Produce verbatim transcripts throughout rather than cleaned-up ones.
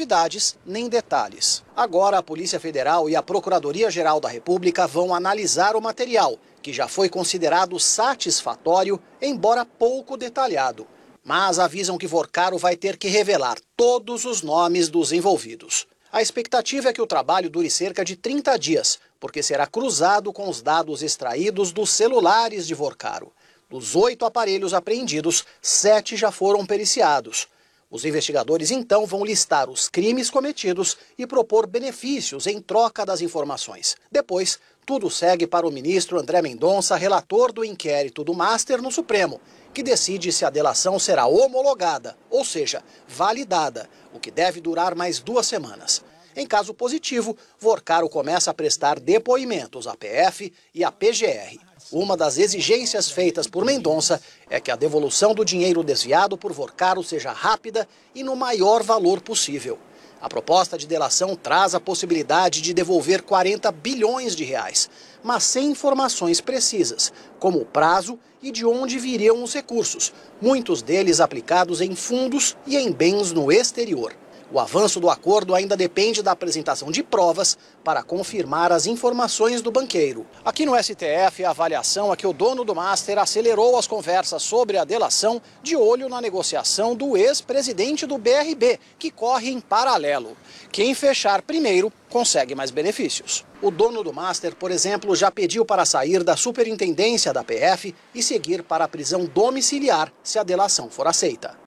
novidades nem detalhes. Agora, a Polícia Federal e a Procuradoria-Geral da República vão analisar o material, que já foi considerado satisfatório, embora pouco detalhado. Mas avisam que Vorcaro vai ter que revelar todos os nomes dos envolvidos. A expectativa é que o trabalho dure cerca de trinta dias, porque será cruzado com os dados extraídos dos celulares de Vorcaro. Dos oito aparelhos apreendidos, sete já foram periciados. Os investigadores então vão listar os crimes cometidos e propor benefícios em troca das informações. Depois, tudo segue para o ministro André Mendonça, relator do inquérito do Master no Supremo, que decide se a delação será homologada, ou seja, validada, o que deve durar mais duas semanas. Em caso positivo, Vorcaro começa a prestar depoimentos à P F e à P G R. Uma das exigências feitas por Mendonça é que a devolução do dinheiro desviado por Vorcaro seja rápida e no maior valor possível. A proposta de delação traz a possibilidade de devolver quarenta bilhões de reais, mas sem informações precisas, como o prazo e de onde viriam os recursos, muitos deles aplicados em fundos e em bens no exterior. O avanço do acordo ainda depende da apresentação de provas para confirmar as informações do banqueiro. Aqui no S T F, a avaliação é que o dono do Master acelerou as conversas sobre a delação de olho na negociação do ex-presidente do B R B, que corre em paralelo. Quem fechar primeiro consegue mais benefícios. O dono do Master, por exemplo, já pediu para sair da superintendência da P F e seguir para a prisão domiciliar se a delação for aceita.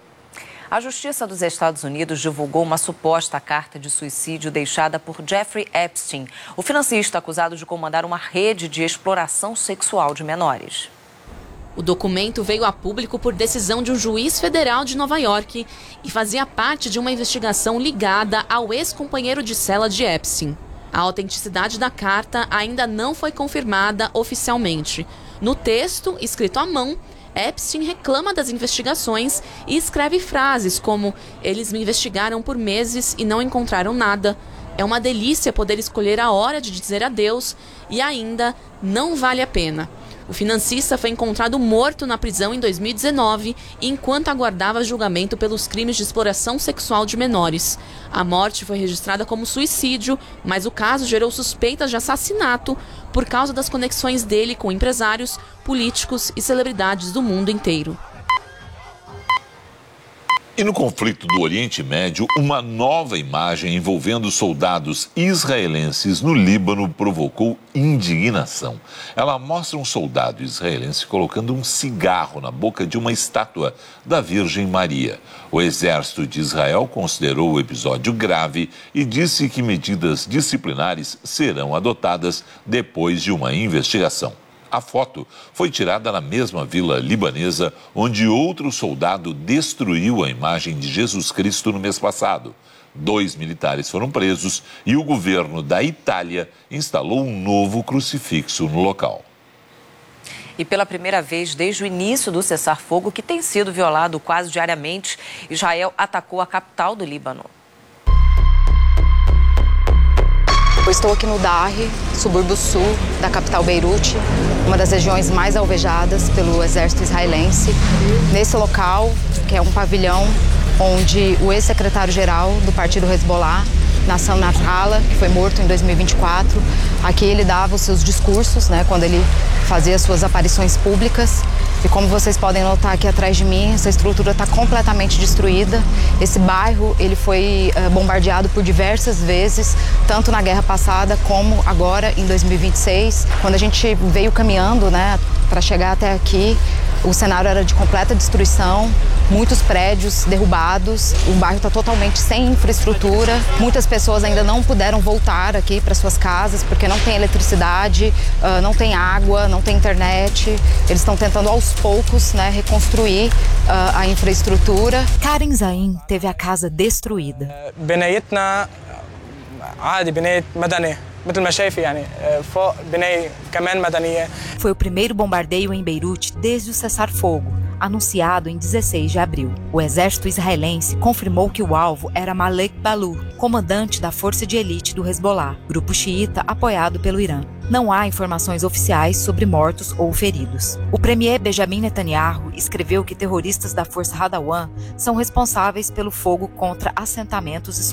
A Justiça dos Estados Unidos divulgou uma suposta carta de suicídio deixada por Jeffrey Epstein, o financista acusado de comandar uma rede de exploração sexual de menores. O documento veio a público por decisão de um juiz federal de Nova York e fazia parte de uma investigação ligada ao ex-companheiro de cela de Epstein. A autenticidade da carta ainda não foi confirmada oficialmente. No texto, escrito à mão, Epstein reclama das investigações e escreve frases como: "Eles me investigaram por meses e não encontraram nada. É uma delícia poder escolher a hora de dizer adeus e ainda não vale a pena." O financista foi encontrado morto na prisão em dois mil e dezenove, enquanto aguardava julgamento pelos crimes de exploração sexual de menores. A morte foi registrada como suicídio, mas o caso gerou suspeitas de assassinato por causa das conexões dele com empresários, políticos e celebridades do mundo inteiro. E no conflito do Oriente Médio, uma nova imagem envolvendo soldados israelenses no Líbano provocou indignação. Ela mostra um soldado israelense colocando um cigarro na boca de uma estátua da Virgem Maria. O exército de Israel considerou o episódio grave e disse que medidas disciplinares serão adotadas depois de uma investigação. A foto foi tirada na mesma vila libanesa onde outro soldado destruiu a imagem de Jesus Cristo no mês passado. Dois militares foram presos e o governo da Itália instalou um novo crucifixo no local. E pela primeira vez desde o início do cessar-fogo, que tem sido violado quase diariamente, Israel atacou a capital do Líbano. Eu estou aqui no Darre, subúrbio sul da capital Beirute, uma das regiões mais alvejadas pelo exército israelense. Nesse local, que é um pavilhão onde o ex-secretário-geral do partido Hezbollah, Hassan Nasrallah, que foi morto em dois mil e vinte e quatro, aqui ele dava os seus discursos, né, quando ele fazia suas aparições públicas. E como vocês podem notar aqui atrás de mim, essa estrutura está completamente destruída. Esse bairro ele foi uh, bombardeado por diversas vezes, tanto na guerra passada como agora em dois mil e vinte e seis. Quando a gente veio caminhando, né, para chegar até aqui, o cenário era de completa destruição, muitos prédios derrubados, o bairro está totalmente sem infraestrutura. Muitas pessoas ainda não puderam voltar aqui para suas casas porque não tem eletricidade, uh, não tem água, não tem internet. Eles estão tentando aos poucos, né, reconstruir uh, a infraestrutura. Karen Zain teve a casa destruída. بنايتنا عادي بناية مدني مثل ما شايفي يعني فوق بناية كمان مدنية. Foi o primeiro bombardeio em Beirute desde o cessar-fogo, anunciado em dezesseis de abril. O exército israelense confirmou que o alvo era Malek Balou, comandante da força de elite do Hezbollah, grupo xiita apoiado pelo Irã. Não há informações oficiais sobre mortos ou feridos. O premier Benjamin Netanyahu escreveu que terroristas da força Hadawan são responsáveis pelo fogo contra assentamentos